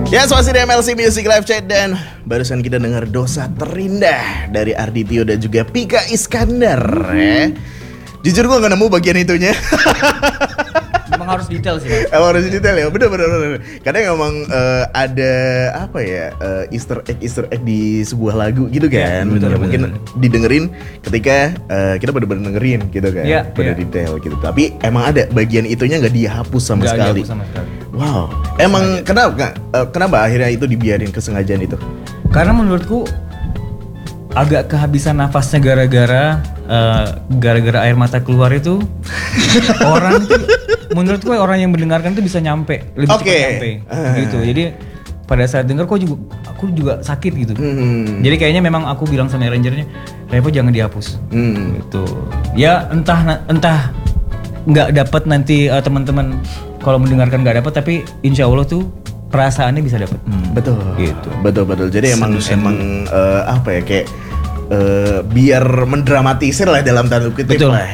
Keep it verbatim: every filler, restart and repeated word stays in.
Ya, masih di M L C Music Live Chat dan barusan kita dengar Dosa Terindah dari Arditio dan juga Pika Iskandar. Ya. Jujur gue gak nemu bagian itunya. Emang harus detail sih, Mas. Emang harus detail ya, bener bener bener. Kadang emang uh, ada apa ya uh, Easter egg Easter egg di sebuah lagu gitu kan. Ya, betul, betul, mungkin betul. Didengerin ketika uh, kita bener-bener dengerin gitu kan, ya, pada ya. Detail gitu. Tapi emang ada bagian itunya nggak dihapus sama gak sekali. Dihapus sama sekali. Wow. Emang sengaja. kenapa uh, kenapa akhirnya itu dibiarin kesengajaan itu? Karena menurutku agak kehabisan nafasnya gara-gara uh, gara-gara air mata keluar itu orang tuh menurutku orang yang mendengarkan tuh bisa nyampe lebih okay. cepat nyampe uh. gitu. Jadi pada saat dengar kok juga aku juga sakit gitu. Hmm. Jadi kayaknya memang aku bilang sama arrangernya, Revo jangan dihapus. Hmm. Gitu. Ya entah entah nggak dapat nanti uh, teman-teman kalau mendengarkan nggak dapat, tapi insya Allah tuh perasaannya bisa dapat. Hmm. Betul. Gitu. Betul betul. Jadi emang Sendu-sendu. emang uh, apa ya kayak uh, biar mendramatisir lah dalam tanda kutip lah.